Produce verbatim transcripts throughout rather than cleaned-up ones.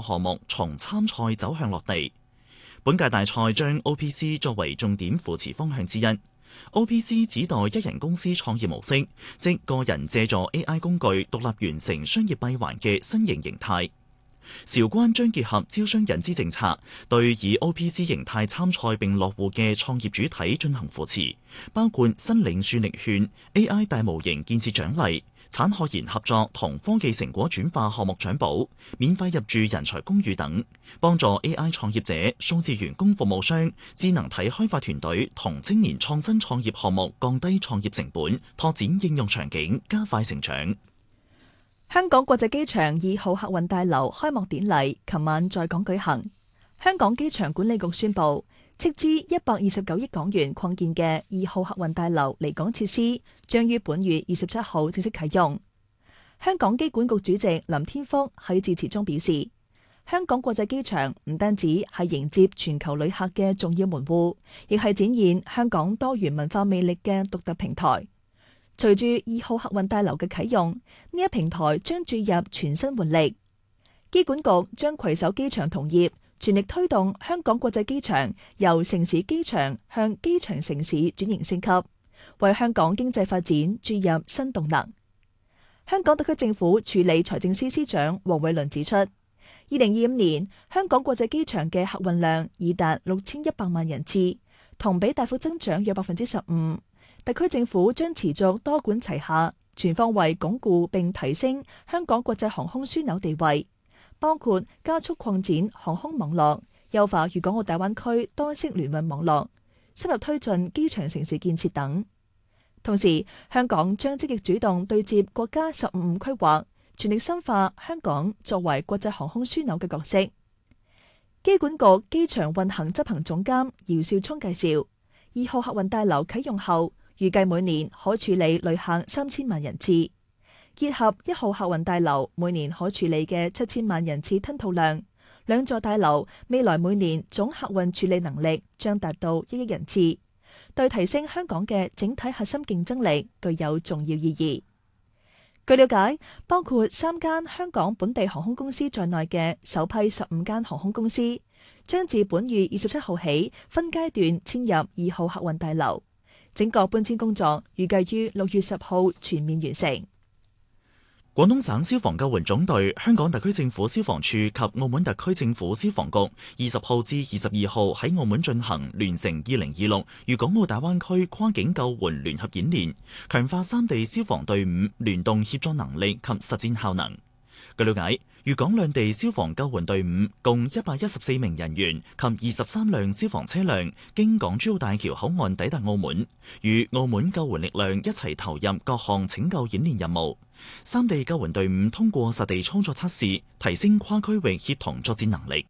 項目從參賽走向落地。本屆大賽將 O P C 作為重點扶持方向之一。O P C 指代一人公司創業模式，即個人借助 A I 工具獨立完成商業閉環嘅新型形態。韶關將結合招商引資政策，對以 O P C 形態參賽並落戶嘅創業主體進行扶持，包括申領專利券、A I 大模型建設獎勵、產學研合作同科技成果轉化項目獎補、免費入駐人才公寓等，幫助 A I 創業者、數字員工服務商、智能體開發團隊同青年創新創業項目降低創業成本，拓展應用場景，加快成長。 香港國際機場二號客運大樓開幕典禮琴晚在港舉行。香港機場管理局宣布，斥資一百二十九億港元擴建嘅二號客運大樓離港設施將於本月二十七號正式啟用。香港機管局主席林天福喺致辭中表示，香港國際機場唔單止係迎接全球旅客嘅重要門戶，亦係展現香港多元文化魅力嘅獨特平台。隨住二號客運大樓嘅啟用，呢一平台將注入全新活力。機管局將攜手機場同業，全力推動香港國際機場由城市機場向機場城市轉型升級，為香港經濟發展注入新動能。香港特區政府署理財政司司長黃偉綸指出，二零二五年香港國際機場嘅客運量已達六千一百萬人次，同比大幅增長約百分之十五。特區政府將持續多管齊下，全方位鞏固並提升香港國際航空樞紐地位，包括加速擴展航空網絡、優化粵港澳大灣區多式聯運網絡、深入推進機場城市建設等。同時，香港將積極主動對接國家十五五規劃，全力深化香港作為國際航空樞紐嘅角色。機管局機場運行執行總監姚少聰介紹，二號客運大樓啟用後，預計每年可處理旅客三千萬人次，結合一號客運大樓每年可處理嘅七千萬人次吞吐量，兩座大樓未來每年總客運處理能力將達到一億人次，對提升香港嘅整體核心競爭力具有重要意義。據了解，包括三間香港本地航空公司在內嘅首批十五間航空公司，將自本月二十七號起分階段遷入二號客運大樓。整個搬遷工作預計於六月十號全面完成。 廣東省消防救援總隊、香港特區政府消防處及澳門特區政府消防局二十號至二十二號喺澳門進行聯成二零二六粵港澳大灣區跨境救援聯合演練，強化三地消防隊伍聯動協作能力及實戰效能。據了解，粵港兩地消防救援隊伍共一百一十四名人員及二十三輛消防車輛經港珠澳大橋口岸抵達澳門，與澳門救援力量一齊投入各項拯救演練任務。三地救援隊伍通過實地操作測試，提升跨區域協同作戰能力。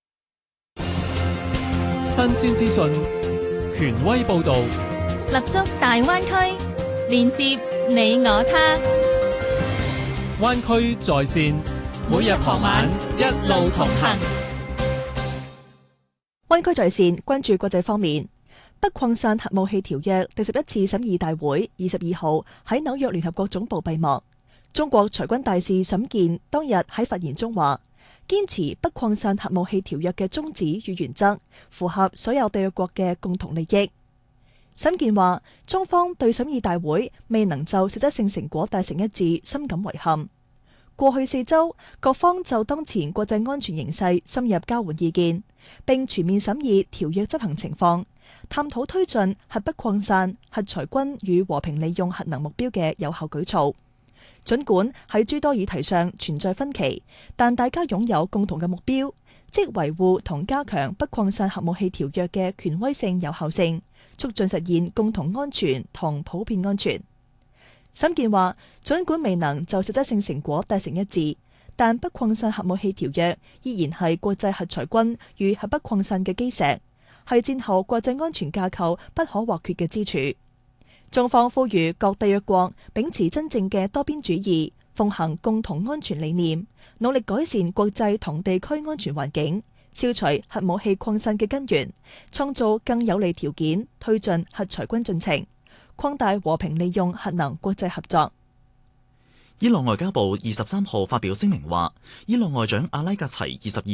新鮮資訊，權威報導， 立足大灣區，連接你我他。 灣區在線，每日傍晚一路同行。 灣區在線關注國際方面，不擴散核武器條約第十一次審議大會二十二號喺紐約聯合國總部閉幕。中國裁軍大使沈健當日喺發言中話，堅持不擴散核武器條約嘅宗旨與原則符合所有締約國嘅共同利益。沈健話，中方對審議大會未能就實質性成果達成一致深感遺憾。過去四周，各方就當前國際安全形勢深入交換意見，並全面審議條約執行情況，探討推進核不擴散、核裁軍與和平利用核能目標嘅有效舉措。儘管喺諸多議題上存在分歧，但大家擁有共同嘅目標，即維護同加強不擴散核武器條約嘅權威性、有效性，促進實現共同安全同普遍安全。沈健話，儘管未能就實質性成果達成一致，但不擴散核武器條約依然係國際核裁軍與核不擴散嘅基石，係戰後國際安全架構不可或缺嘅支柱。中方呼籲各締約國秉持真正嘅多邊主義，奉行共同安全理念，努力改善國際同地區安全環境，消除核武器擴散嘅根源，創造更有利條件，推進核裁軍進程，擴大和平利用核能國際合作。 伊朗外交部二十三號發表聲明話，伊朗外長阿拉格齊二十二